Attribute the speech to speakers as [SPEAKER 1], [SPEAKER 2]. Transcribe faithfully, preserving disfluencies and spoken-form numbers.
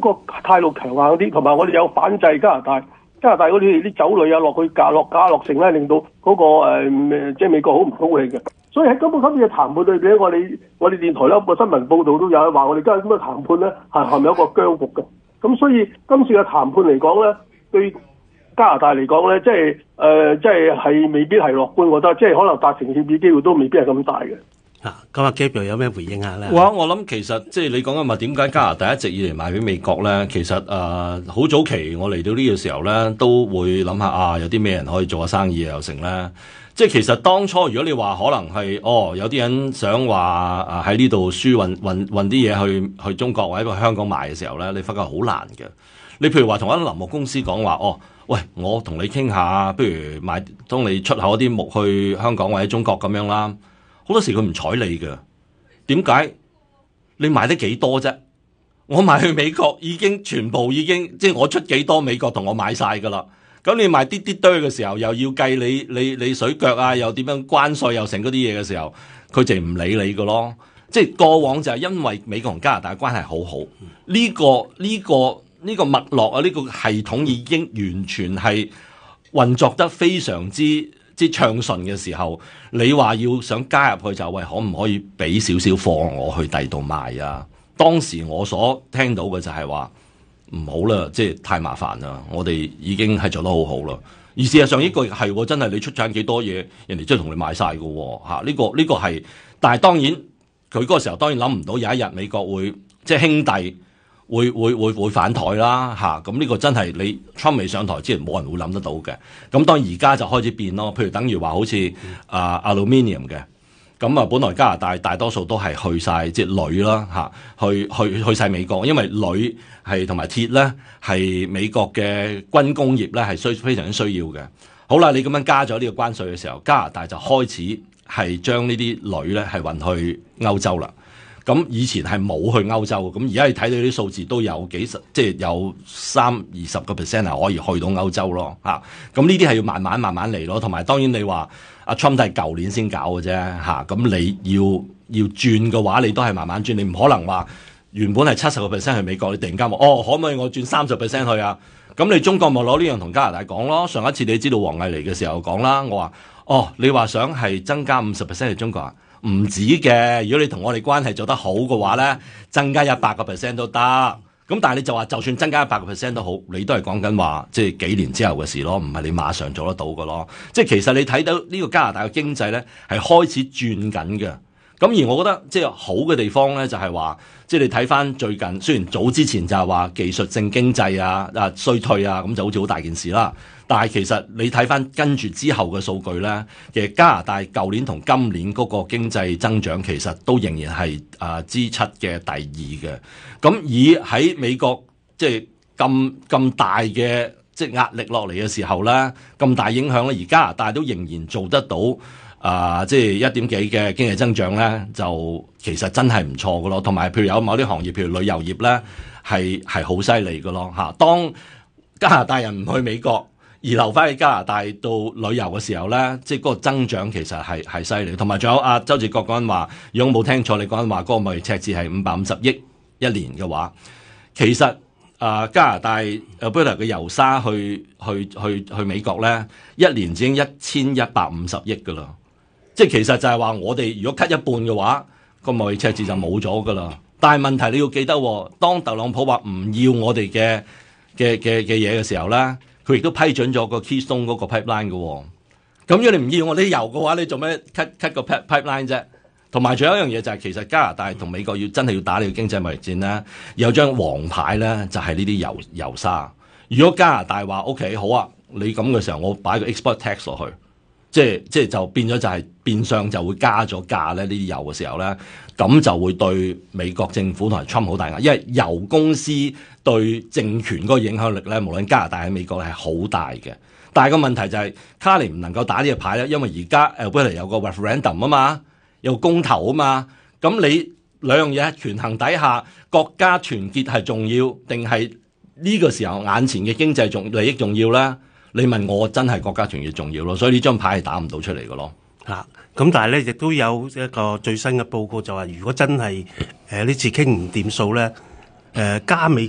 [SPEAKER 1] 個態度強硬啲，同埋我哋有反制加拿大，加拿大嗰啲啲酒類啊落去價落價落成咧，令到嗰、那個、呃、即係美國好唔高興嘅。所以喺根本今次嘅談判裏邊，我哋我哋電台咧個新聞報導都有話，我哋今日咁嘅談判咧係係咪有一個僵局嘅？咁所以今次嘅談判嚟講咧，對加拿大嚟講咧，即係誒、呃，即係係未必係樂觀，我覺得即係可能達成協議機會都未必係咁大嘅。
[SPEAKER 2] 啊，咁阿 Gabriel 有咩回應下咧？
[SPEAKER 3] 哇！我諗其實即係你講緊話點解加拿大一直以嚟賣俾美國咧？其實誒好、呃、早期我嚟到呢個時候咧，都會諗下啊，有啲咩人可以做下生意又成咧。即係其實當初如果你話可能係哦，有啲人想話啊喺呢度輸運運運啲嘢去去中國或者去香港賣嘅時候咧，你發覺好難嘅。你譬如話同一林木公司講話哦，喂，我同你傾下，不如賣當你出口一啲木去香港或者中國咁樣啦。好多時佢唔睬你嘅，點解？你賣得幾多啫？我賣去美國已經全部已經即係我出幾多，美國同我買晒噶啦。咁你賣啲啲堆嘅時候，又要計你你你水腳啊，又點樣關稅又成嗰啲嘢嘅時候，佢就唔理你嘅咯。即係過往就係因為美國同加拿大關係好好，呢個呢個呢個脈絡啊，呢個系統已經完全係運作得非常之即係暢順嘅時候，你話要想加入去就喂，可唔可以俾少少貨我去第度賣啊？當時我所聽到嘅就係話唔好啦，即係太麻煩啦，我哋已經係做得好好啦。而事實上呢個係真係你出產幾多嘢，人哋真係同你買晒㗎喎嚇。呢個呢個係，但係當然佢嗰個時候當然諗唔到有一日美國會即係兄弟。會會會會反台啦嚇，咁、啊、呢個真係你 Trump 未上台之前冇人會諗得到嘅。咁當然而家就開始變咯，譬如等於話好似啊 aluminium 嘅，咁啊本來加拿大大多數都係去晒即係鋁啦嚇，去去去晒美國，因為鋁係同埋鐵咧係美國嘅軍工業咧係需非常之需要嘅。好啦，你咁樣加咗呢個關稅嘅時候，加拿大就開始係將呢啲鋁咧係運去歐洲啦。咁以前係冇去歐洲，咁而家你睇到啲數字都有幾十，即係有三二十個 percent 係可以去到歐洲咯嚇。咁呢啲係要慢慢慢慢嚟咯。同埋當然你話阿 Trump 都係舊年先搞嘅啫嚇。咁、啊、你要要轉嘅話，你都係慢慢轉，你唔可能話原本係七十個 percent 去美國，你突然間話哦，可唔可以我轉三十 percent 去啊？咁你中國咪攞呢樣同加拿大講咯。上一次你知道王毅嚟嘅時候講啦，我話哦，你話想係增加五十 percent 去中國啊？唔止嘅，如果你同我哋關係做得好嘅話咧，增加一百個 percent 都得。咁但係你就話，就算增加一百個 percent 都好，你都係講緊話，即係幾年之後嘅事咯，唔係你馬上做得到嘅咯。即係其實你睇到呢個加拿大嘅經濟咧，係開始轉緊嘅。咁而我覺得即係好嘅地方咧，就係話，即係你睇翻最近，雖然早之前就係話技術性經濟啊啊衰退啊，咁就好似好大件事啦。但係其實你睇翻跟住之後嘅數據咧，其實加拿大舊年同今年嗰個經濟增長其實都仍然係啊 G 七嘅第二嘅。咁以喺美國即係咁咁大嘅即係壓力落嚟嘅時候咧，咁大影響咧，而加拿大都仍然做得到。啊、呃，即係一點幾嘅經濟增長咧，就其實真係唔錯嘅咯。同埋，譬如有某啲行業，譬如旅遊業咧，係係好犀利嘅咯嚇。當加拿大人唔去美國，而留翻去加拿大到旅遊嘅時候咧，即係嗰個增長其實係係犀利。同埋仲有阿、啊、周志國講緊話，如果冇聽錯，你講緊話嗰個貿易赤字係五百五十億一年嘅話，其實啊、呃、加拿大 Alberta 嘅油砂去去去去美國咧，一年已經一千一百五十億嘅啦。即係其實就係話，我哋如果 cut 一半嘅話，個貿易赤字就冇咗噶啦。但係問題你要記得，當特朗普話唔要我哋嘅嘅嘅嘅嘢嘅時候咧，佢亦都批准咗個 Keystone 嗰個 pipeline 嘅。咁如果你唔要我哋油嘅話，你做咩 cut cut 個 pipeline 啫？同埋仲有一樣嘢就係、是，其實加拿大同美國要真係要打呢個經濟貿易戰咧，有張黃牌咧，就係呢啲油油砂。如果加拿大話 OK 好啊，你咁嘅時候，我擺個 export tax 落去。即係即係就變咗就係變相就會加咗價咧，呢啲油嘅時候咧，咁就會對美國政府同埋 Trump 好大壓力，因為油公司對政權嗰個影響力咧，無論加拿大喺美國係好大嘅。但係個問題就係、是、卡尼唔能夠打呢個牌咧，因為而家 Alberta 有個 referendum 啊嘛，有個公投啊嘛，咁你兩樣嘢權衡底下，國家團結係重要定係呢個時候眼前嘅經濟重利益重要咧？你問我真係國家團結重要咯，所以呢張牌係打唔到出嚟嘅咯。
[SPEAKER 2] 嚇、啊，咁但係咧亦都有一個最新嘅報告就話，如果真係誒呢次傾唔掂數咧，誒、呃、加美